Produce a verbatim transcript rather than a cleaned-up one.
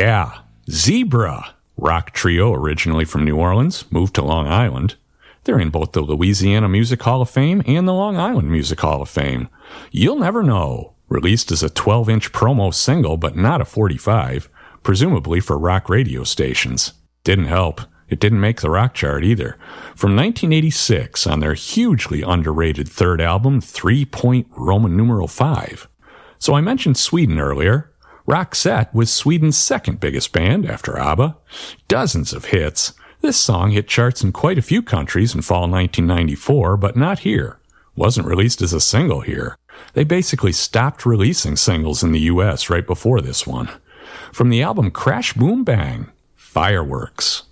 Yeah, Zebra. Rock trio originally from New Orleans, moved to Long Island. They're in both the Louisiana Music Hall of Fame and the Long Island Music Hall of Fame. You'll Never Know, released as a twelve-inch promo single but not a forty-five, presumably for rock radio stations. Didn't help. It didn't make the rock chart either. From nineteen eighty-six on their hugely underrated third album, Three Point Roman numeral five. So I mentioned Sweden earlier. Roxette was Sweden's second biggest band after ABBA. Dozens of hits. This song hit charts in quite a few countries in fall nineteen ninety-four, but not here. Wasn't released as a single here. They basically stopped releasing singles in the U S right before this one. From the album Crash Boom Bang, Fireworks.